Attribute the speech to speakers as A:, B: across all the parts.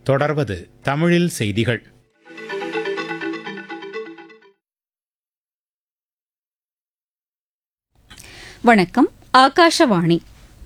A: தொடர்வது தமிழில் செய்திகள்.
B: வணக்கம். ஆகாஷவாணி.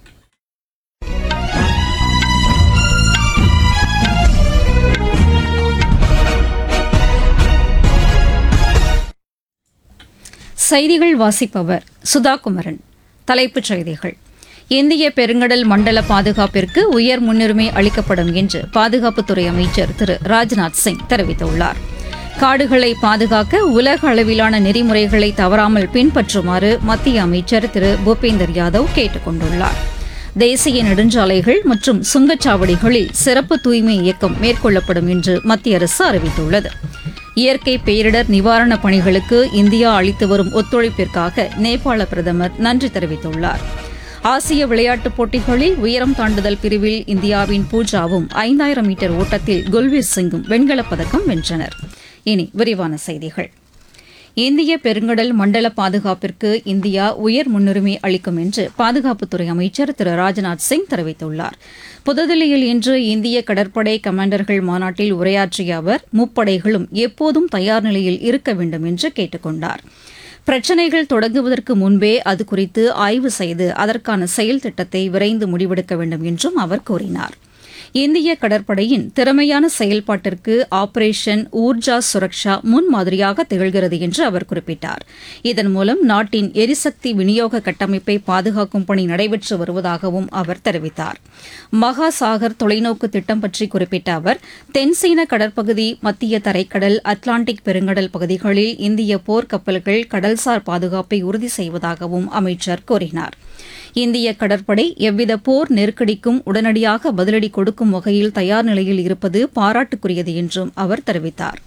B: செய்திகள் வாசிப்பவர் சுதாகுமரன். தலைப்புச் செய்திகள்: இந்திய பெருங்கடல் மண்டல பாதுகாப்பிற்கு உயர் முன்னுரிமை அளிக்கப்படும் என்று பாதுகாப்புத்துறை அமைச்சர் திரு ராஜ்நாத் சிங் தெரிவித்துள்ளார். காடுகளை பாதுகாக்க உலக அளவிலான நெறிமுறைகளை தவறாமல் பின்பற்றுமாறு மத்திய அமைச்சர் திரு பூபேந்தர் யாதவ் கேட்டுக் கொண்டுள்ளார். தேசிய நெடுஞ்சாலைகள் மற்றும் சுங்கச்சாவடிகளில் சிறப்பு தூய்மை இயக்கம் மேற்கொள்ளப்படும் என்று மத்திய அரசு அறிவித்துள்ளது. இயற்கை பேரிடர் நிவாரணப் பணிகளுக்கு இந்தியா அளித்து வரும் ஒத்துழைப்பிற்காக நேபாள பிரதமர் நன்றி தெரிவித்துள்ளார். ஆசிய விளையாட்டுப் போட்டிகளில் உயரம் தாண்டுதல் பிரிவில் இந்தியாவின் பூஜாவும் 5000 மீட்டர் ஓட்டத்தில் குல்வீர் சிங்கும் வெண்கலப் பதக்கம் வென்றனர். இனி விரிவான செய்திகள். இந்திய பெருங்கடல் மண்டல பாதுகாப்பிற்கு இந்தியா உயர் முன்னுரிமை அளிக்கும் என்று பாதுகாப்புத்துறை அமைச்சர் திரு ராஜ்நாத் சிங் தெரிவித்துள்ளார். புதுதில்லியில் இன்று இந்திய கடற்படை கமாண்டர்கள் மாநாட்டில் உரையாற்றிய அவர், முப்படைகளும் எப்போதும் தயார் நிலையில் இருக்க வேண்டும் என்று கேட்டுக் கொண்டார். பிரச்சினைகள் தொடங்குவதற்கு முன்பே அது குறித்து ஆய்வு செய்து அதற்கான செயல் திட்டத்தை விரைந்து முடிவெடுக்க வேண்டும் என்றும் அவர் கூறினார். இந்திய கடற்படையின் திறமையான செயல்பாட்டிற்கு ஆபரேஷன் ஊர்ஜா சுரக்ஷா முன்மாதிரியாக திகழ்கிறது என்று அவர் குறிப்பிட்டார். இதன் மூலம் நாட்டின் எரிசக்தி விநியோக கட்டமைப்பை பாதுகாக்கும் பணி நடைபெற்று வருவதாகவும் அவர் தெரிவித்தார். மகாசாகர் தொலைநோக்கு திட்டம் பற்றி குறிப்பிட்ட அவர், தென்சீன கடற்பகுதி, மத்திய தரைக்கடல், அட்லாண்டிக் பெருங்கடல் பகுதிகளில் இந்திய போர்க்கப்பல்கள் கடல்சார் பாதுகாப்பை உறுதி செய்வதாகவும் அமைச்சர் கூறினார். இந்திய கடற்படை எவ்வித போர் நெருக்கடிக்கும் உடனடியாக பதிலடி கொடுக்கும் வகையில் தயார் நிலையில் இருப்பது பாராட்டுக்குரியது என்றும் அவர் தெரிவித்தார்.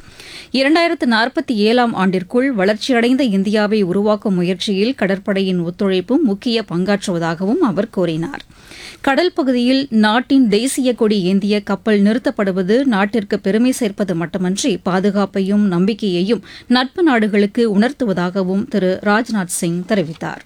B: 2047 ஆண்டிற்குள் வளர்ச்சியடைந்த இந்தியாவை உருவாக்கும் முயற்சியில் கடற்படையின் ஒத்துழைப்பும் முக்கிய பங்காற்றுவதாகவும் அவர் கூறினார். கடல் பகுதியில் நாட்டின் தேசிய கொடி ஏந்திய கப்பல் நிறுத்தப்படுவது நாட்டிற்கு பெருமை சேர்ப்பது மட்டுமன்றி பாதுகாப்பையும் நம்பிக்கையையும் நட்பு நாடுகளுக்கு உணர்த்துவதாகவும் திரு ராஜ்நாத் சிங் தெரிவித்தார்.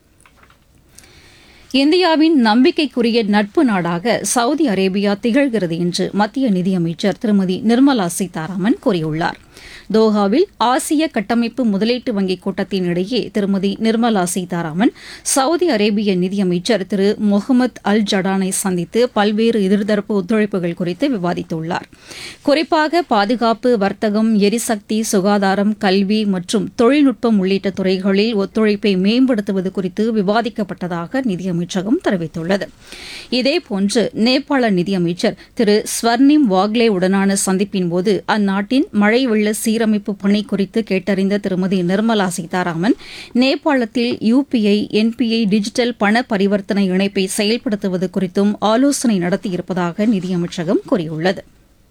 B: இந்தியாவின் நம்பிக்கைக்குரிய நட்பு நாடாக சவுதி அரேபியா திகழ்கிறது என்று மத்திய நிதியமைச்சர் திருமதி நிர்மலா சீதாராமன் கூறியுள்ளார். தோஹாவில் ஆசிய கட்டமைப்பு முதலீட்டு வங்கிக் கூட்டத்தின் இடையே திருமதி நிர்மலா சீதாராமன் சவுதி அரேபிய நிதியமைச்சர் திரு முகமது அல் ஜடானை சந்தித்து பல்வேறு இருதரப்பு ஒத்துழைப்புகள் குறித்து விவாதித்துள்ளார். குறிப்பாக பாதுகாப்பு, வர்த்தகம், எரிசக்தி, சுகாதாரம், கல்வி மற்றும் தொழில்நுட்பம் உள்ளிட்ட துறைகளில் ஒத்துழைப்பை மேம்படுத்துவது குறித்து விவாதிக்கப்பட்டதாக நிதியமைச்சகம் தெரிவித்துள்ளது. இதேபோன்று நேபாள நிதியமைச்சர் திரு ஸ்வர்ணிம் வாக்லே உடனான சந்திப்பின்போது அந்நாட்டின் மழை வெள்ள சீரமைப்பு பணி குறித்து கேட்டறிந்த திருமதி நிர்மலா சீதாராமன், நேபாளத்தில் UPI, NPI டிஜிட்டல் பண பரிவர்த்தனை இணைப்பை செயல்படுத்துவது குறித்தும் ஆலோசனை நடத்தியிருப்பதாக நிதியமைச்சகம் கூறியுள்ளது.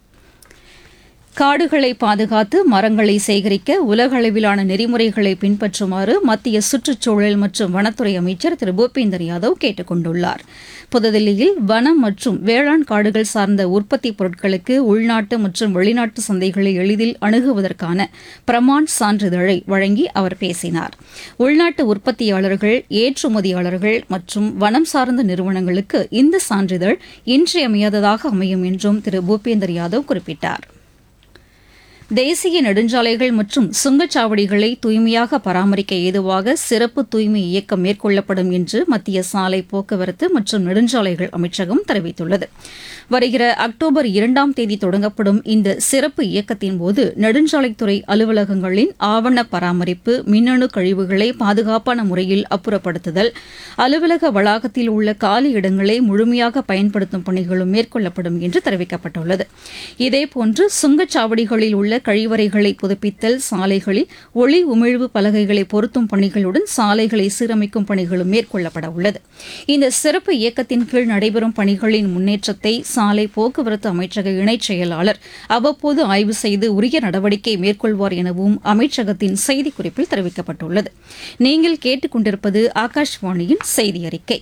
B: காடுகளை பாதுகாத்து மரங்களை சேகரிக்க உலக அளவிலான நெறிமுறைகளை பின்பற்றுமாறு மத்திய சுற்றுச்சூழல் மற்றும் வனத்துறை அமைச்சர் திரு பூபேந்தர் யாதவ் கேட்டுக் கொண்டுள்ளார். புதுதில்லியில் வனம் மற்றும் வேளாண் காடுகள் சார்ந்த உற்பத்தி பொருட்களுக்கு உள்நாட்டு மற்றும் வெளிநாட்டு சந்தைகளை எளிதில் அணுகுவதற்கான பிரமாண் சான்றிதழை வழங்கி அவர் பேசினார். உள்நாட்டு உற்பத்தியாளர்கள், ஏற்றுமதியாளர்கள் மற்றும் வனம் சார்ந்த நிறுவனங்களுக்கு இந்த சான்றிதழ் இன்றியமையாததாக அமையும் என்றும் திரு பூபேந்தர் யாதவ் குறிப்பிட்டார். தேசிய நெடுஞ்சாலைகள் மற்றும் சுங்கச்சாவடிகளை தூய்மையாக பராமரிக்க ஏதுவாக சிறப்பு தூய்மை இயக்கம் மேற்கொள்ளப்படும் என்று மத்திய சாலை போக்குவரத்து மற்றும் நெடுஞ்சாலைகள் அமைச்சகம் தெரிவித்துள்ளது. வருகிற அக்டோபர் 2ஆம் தேதி தொடங்கப்படும் இந்த சிறப்பு இயக்கத்தின்போது நெடுஞ்சாலைத்துறை அலுவலகங்களின் ஆவண பராமரிப்பு, மின்னணு கழிவுகளை பாதுகாப்பான முறையில் அப்புறப்படுத்துதல், அலுவலக வளாகத்தில் உள்ள காலி இடங்களை முழுமையாக பயன்படுத்தும் பணிகளும் மேற்கொள்ளப்படும் என்று தெரிவிக்கப்பட்டுள்ளது. இதேபோன்று சுங்கச்சாவடிகளில் உள்ள கழிவறைகளை புதுப்பித்தல், சாலைகளில் ஒளி உமிழ்வு பலகைகளை பொருத்தும் பணிகளுடன் சாலைகளை சீரமைக்கும் பணிகளும் மேற்கொள்ளப்பட உள்ளது. இந்த சிறப்பு இயக்கத்தின் கீழ் நடைபெறும் பணிகளின் முன்னேற்றத்தை சாலை போக்குவரத்து அமைச்சக இணைச் செயலாளர் அவ்வப்போது ஆய்வு செய்து உரிய நடவடிக்கை மேற்கொள்வார் எனவும் அமைச்சகத்தின் செய்திக்குறிப்பில் தெரிவிக்கப்பட்டுள்ளது. நீங்கள் கேட்டுக் கொண்டிருப்பது ஆகாஷ்வாணியின் செய்தி அறிக்கை.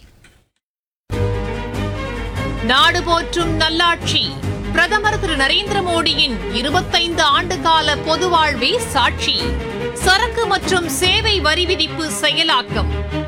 C: நாடு போற்றும் நல்லாட்சி பிரதமர் திரு நரேந்திர மோடியின் 25 ஆண்டுகால பொது வாழ்வே சாட்சி. சரக்கு மற்றும் சேவை வரி விதிப்பு செயலாக்கம்,